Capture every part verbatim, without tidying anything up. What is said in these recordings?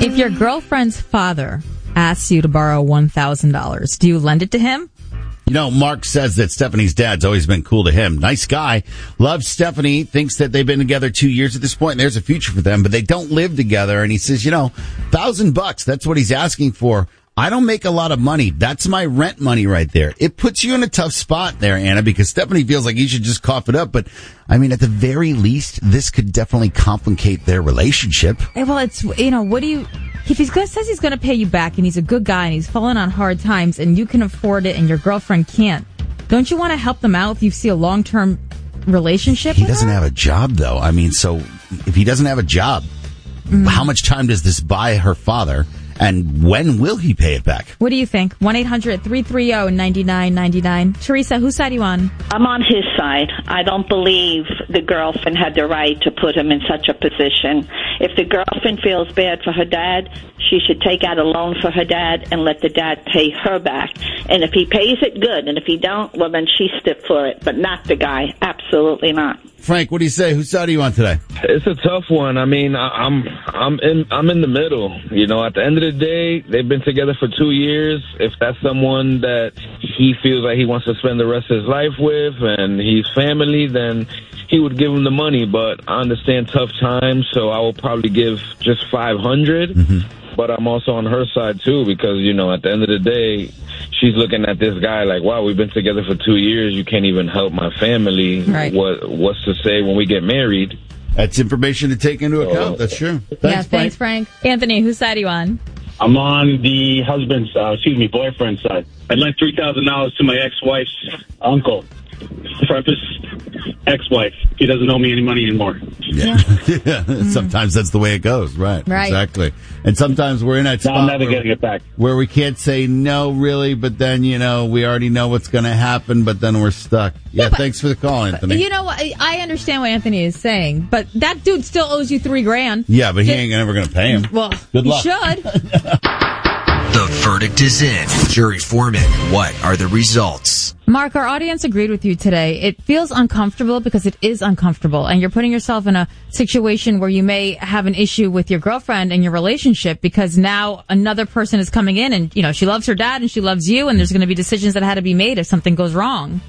If your girlfriend's father asks you to borrow one thousand dollars, do you lend it to him? You know, Mark says that Stephanie's dad's always been cool to him. Nice guy. Loves Stephanie. Thinks that they've been together two years at this point, and there's a future for them, but they don't live together. And he says, you know, thousand bucks, that's what he's asking for. I don't make a lot of money. That's my rent money right there. It puts you in a tough spot there, Anna, because Stephanie feels like you should just cough it up. But, I mean, at the very least, this could definitely complicate their relationship. Hey, well, it's, you know, what do you... If he says he's going to pay you back and he's a good guy and he's fallen on hard times and you can afford it and your girlfriend can't, don't you want to help them out if you see a long-term relationship He with doesn't her? have a job, though. I mean, so if he doesn't have a job, mm. how much time does this buy her father? And when will he pay it back? What do you think? one eight hundred three three zero nine nine nine nine. Teresa, whose side are you on? I'm on his side. I don't believe the girlfriend had the right to put him in such a position. If the girlfriend feels bad for her dad, she should take out a loan for her dad and let the dad pay her back. And if he pays it, good. And if he don't, well, then she's stiff for it. But not the guy. Absolutely not. Frank, what do you say? Whose side are you on today? It's a tough one. I mean, I, I'm I'm in I'm in the middle. You know, at the end of the day, they've been together for two years. If that's someone that he feels like he wants to spend the rest of his life with, and he's family, then he would give him the money. But I understand tough times, so I will probably give just five hundred. Mm-hmm. But I'm also on her side too, because you know, at the end of the day, she's looking at this guy like, wow, we've been together for two years. You can't even help my family. Right. What What's to say when we get married? That's information to take into So, account. That's true. Thanks, yeah, Frank. thanks, Frank. Anthony, whose side are you on? I'm on the husband's, uh, excuse me, boyfriend's side. I lent three thousand dollars to my ex-wife's uncle. Preface, ex-wife. He doesn't owe me any money anymore. Yeah. yeah. Sometimes that's the way it goes. Right. Right. Exactly. And sometimes we're in that Now spot I'm never where, getting it back. where we can't say no, really, but then, you know, we already know what's going to happen, but then we're stuck. Yeah, Yeah, but- thanks for the call, Anthony. You know what? I understand what Anthony is saying, but that dude still owes you three grand. yeah, but he Just- ain't never going to pay him. Well, Good he luck. should. The verdict is in. Jury foreman, what are the results? Mark, our audience agreed with you today. It feels uncomfortable because it is uncomfortable, and you're putting yourself in a situation where you may have an issue with your girlfriend and your relationship because now another person is coming in and, you know, she loves her dad and she loves you, and there's going to be decisions that had to be made if something goes wrong.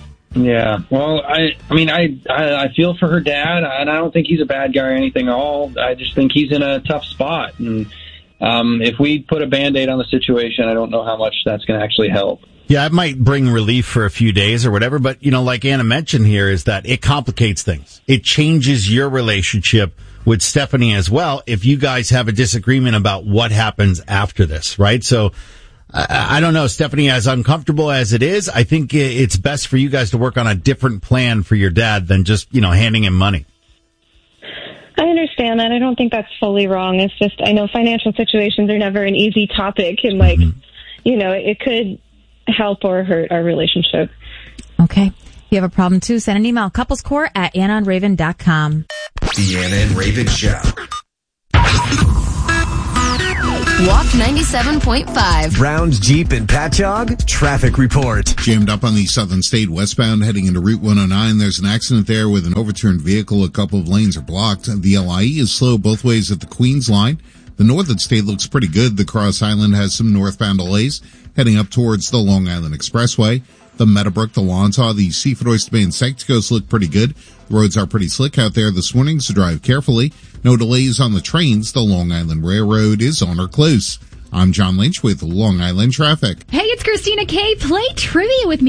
Yeah, well, I, I mean, I, I, I feel for her dad, and I don't think he's a bad guy or anything at all. I just think he's in a tough spot, and um, if we put a Band-Aid on the situation, I don't know how much that's going to actually help. Yeah, it might bring relief for a few days or whatever, but, you know, like Anna mentioned here, is that it complicates things. It changes your relationship with Stephanie as well if you guys have a disagreement about what happens after this, right? So, I, I don't know, Stephanie, as uncomfortable as it is, I think it's best for you guys to work on a different plan for your dad than just, you know, handing him money. I understand that. I don't think that's fully wrong. It's just, I know financial situations are never an easy topic, and, like, mm-hmm. you know, it could help or hurt our relationship. Okay. If you have a problem, too, send an email, couplescore at anna and raven dot com. The Anna and Raven Show. Walk ninety-seven point five. Browns Jeep and Patchogue traffic report. Jammed up on the Southern State westbound heading into Route one oh nine. There's an accident there with an overturned vehicle. A couple of lanes are blocked. The L I E is slow both ways at the Queens line. The Northern State looks pretty good. The Cross Island has some northbound delays heading up towards the Long Island Expressway. The Meadowbrook, the Lonshaw, the Seaford Oyster Bay and Sanct Coast look pretty good. The roads are pretty slick out there this morning, so drive carefully. No delays on the trains. The Long Island Railroad is on or close. I'm John Lynch with Long Island Traffic. Hey, it's Christina Kay. Play trivia with me.